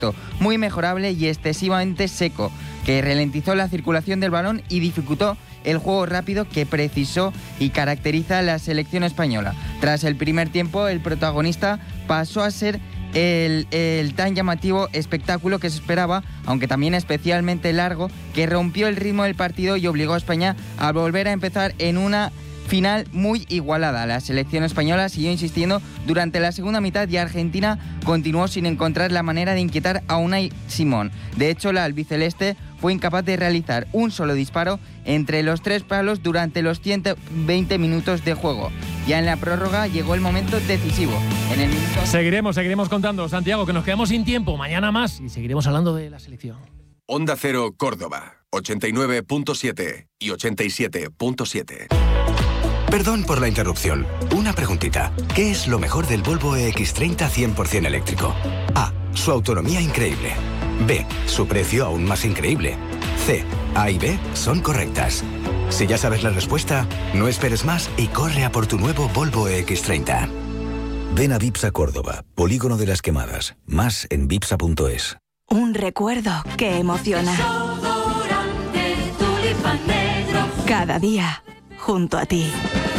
muy mejorable y excesivamente seco, que ralentizó la circulación del balón y dificultó el juego rápido que precisó y caracteriza a la selección española. Tras el primer tiempo, el protagonista pasó a ser el tan llamativo espectáculo que se esperaba, aunque también especialmente largo, que rompió el ritmo del partido y obligó a España a volver a empezar en una final muy igualada. La selección española siguió insistiendo durante la segunda mitad y Argentina continuó sin encontrar la manera de inquietar a Unai Simón. De hecho, la albiceleste fue incapaz de realizar un solo disparo entre los 3 palos durante los 120 minutos de juego. Ya en la prórroga llegó el momento decisivo. En el minuto... Seguiremos contando, Santiago, que nos quedamos sin tiempo. Mañana más y seguiremos hablando de la selección. Onda Cero Córdoba, 89.7 y 87.7. Perdón por la interrupción. Una preguntita. ¿Qué es lo mejor del Volvo EX30 100% eléctrico? A. Su autonomía increíble. B. Su precio aún más increíble. C. A y B son correctas. Si ya sabes la respuesta, no esperes más y corre a por tu nuevo Volvo EX30. Ven a Vipsa Córdoba, Polígono de las Quemadas. Más en vipsa.es. Un recuerdo que emociona. Cada día, junto a ti.